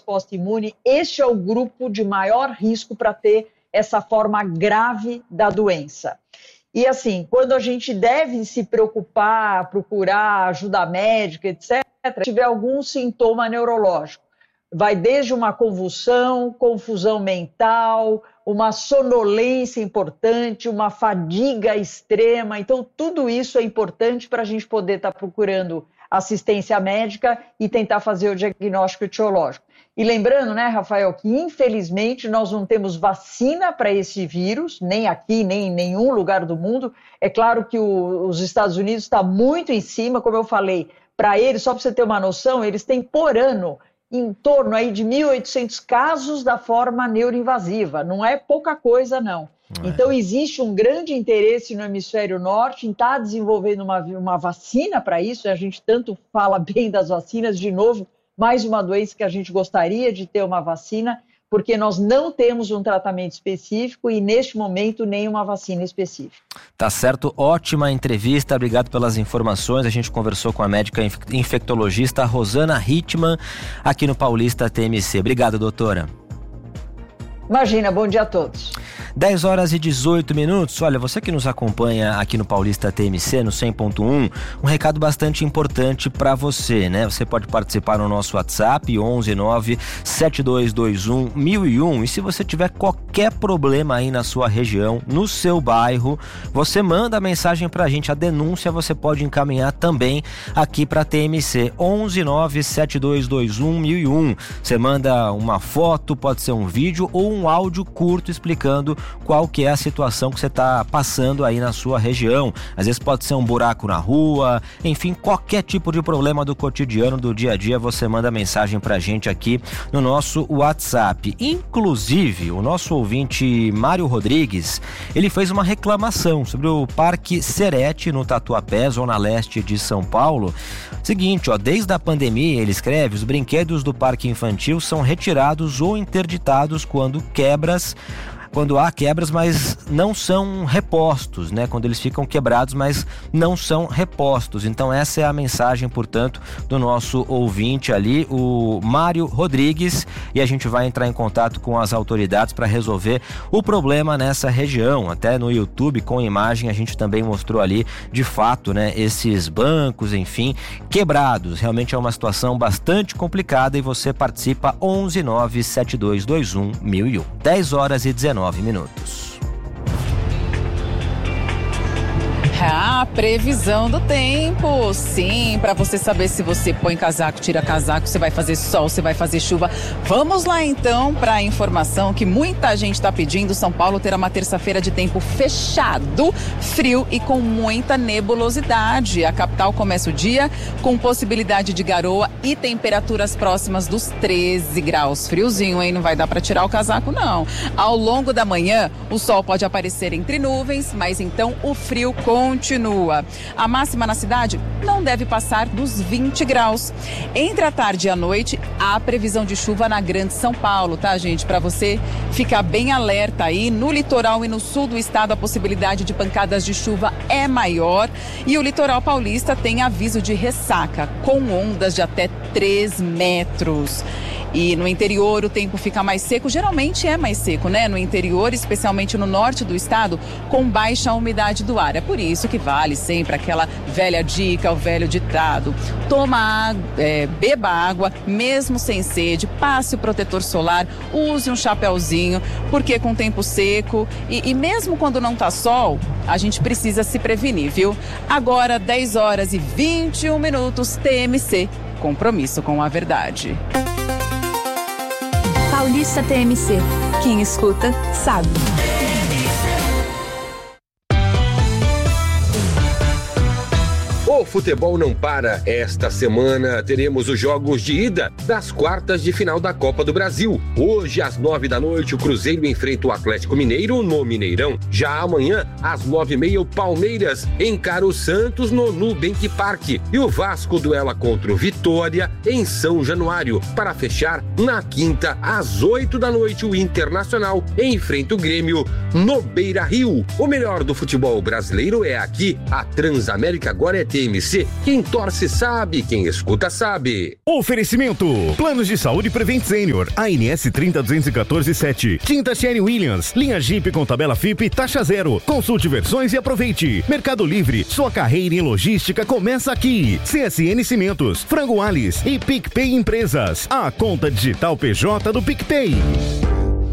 resposta imune, este é o grupo de maior risco para ter essa forma grave da doença. E assim, quando a gente deve se preocupar, procurar ajuda médica, etc., se tiver algum sintoma neurológico, vai desde uma convulsão, confusão mental, uma sonolência importante, uma fadiga extrema. Então, tudo isso é importante para a gente poder estar procurando assistência médica e tentar fazer o diagnóstico etiológico. E lembrando, né, Rafael, que infelizmente nós não temos vacina para esse vírus, nem aqui, nem em nenhum lugar do mundo. É claro que os Estados Unidos está muito em cima, como eu falei, para eles, só para você ter uma noção, eles têm por ano em torno aí de 1.800 casos da forma neuroinvasiva. Não é pouca coisa, não. Então, existe um grande interesse no hemisfério norte em estar desenvolvendo uma vacina para isso. A gente tanto fala bem das vacinas, de novo, mais uma doença que a gente gostaria de ter uma vacina, porque nós não temos um tratamento específico e, neste momento, nenhuma vacina específica. Tá certo, ótima entrevista, obrigado pelas informações. A gente conversou com a médica infectologista Rosana Hittmann, aqui no Paulista TMC. Obrigado, doutora. Imagina, bom dia a todos. 10 horas e 18 minutos. Olha, você que nos acompanha aqui no Paulista TMC, no 100.1, um recado bastante importante para você, né? Você pode participar no nosso WhatsApp, 119-7221-1001. E se você tiver qualquer problema aí na sua região, no seu bairro, você manda a mensagem pra gente. A denúncia você pode encaminhar também aqui pra TMC, 119-7221-1001. Você manda uma foto, pode ser um vídeo ou um áudio curto explicando qual que é a situação que você está passando aí na sua região. Às vezes pode ser um buraco na rua, enfim, qualquer tipo de problema do cotidiano, do dia a dia, você manda mensagem pra gente aqui no nosso WhatsApp. Inclusive, o nosso ouvinte Mário Rodrigues, ele fez uma reclamação sobre o Parque Serete no Tatuapé, zona leste de São Paulo. Seguinte, desde a pandemia, ele escreve, os brinquedos do parque infantil são retirados ou interditados quando há quebras, mas não são repostos, né? Quando eles ficam quebrados, mas não são repostos. Então essa é a mensagem, portanto, do nosso ouvinte ali, o Mário Rodrigues, e a gente vai entrar em contato com as autoridades para resolver o problema nessa região. Até no YouTube, com imagem, a gente também mostrou ali, de fato, né, esses bancos, enfim, quebrados. Realmente é uma situação bastante complicada e você participa 119-7221-1001. 10 horas e 19 minutos. A previsão do tempo, sim, para você saber se você põe casaco, tira casaco, se vai fazer sol, se vai fazer chuva. Vamos lá então para a informação que muita gente está pedindo. São Paulo terá uma terça-feira de tempo fechado, frio e com muita nebulosidade. A capital começa o dia com possibilidade de garoa e temperaturas próximas dos 13 graus. Friozinho, hein? Não vai dar para tirar o casaco, não. Ao longo da manhã, o sol pode aparecer entre nuvens, mas então o frio continua. A máxima na cidade não deve passar dos 20 graus. Entre a tarde e a noite, há previsão de chuva na Grande São Paulo, tá, gente? Para você ficar bem alerta aí, no litoral e no sul do estado, a possibilidade de pancadas de chuva é maior. E o litoral paulista tem aviso de ressaca, com ondas de até 3 metros. E no interior o tempo fica mais seco, geralmente é mais seco, né? No interior, especialmente no norte do estado, com baixa umidade do ar. É por isso que vale sempre aquela velha dica, o velho ditado. Beba água, mesmo sem sede, passe o protetor solar, use um chapéuzinho, porque com tempo seco e mesmo quando não tá sol, a gente precisa se prevenir, viu? Agora, 10 horas e 21 minutos, TMC, compromisso com a verdade. Paulista TMC. Quem escuta, sabe. O futebol não para. Esta semana teremos os jogos de ida das quartas de final da Copa do Brasil. Hoje, às 9h, o Cruzeiro enfrenta o Atlético Mineiro no Mineirão. Já amanhã, às 9h30, o Palmeiras encara o Santos no Nubank Park. E o Vasco duela contra o Vitória em São Januário. Para fechar, na quinta, às 8h, o Internacional enfrenta o Grêmio no Beira-Rio. O melhor do futebol brasileiro é aqui. A Transamérica agora é TMC. Quem torce sabe, quem escuta sabe. Oferecimento: Planos de Saúde Prevent Senior, ANS 302147, Tinta Sherry Williams, linha Jeep com tabela FIP, taxa zero. Consulte versões e aproveite. Mercado Livre, sua carreira em logística começa aqui. CSN Cimentos, Frango Alice e PicPay Empresas, a conta digital PJ do PicPay.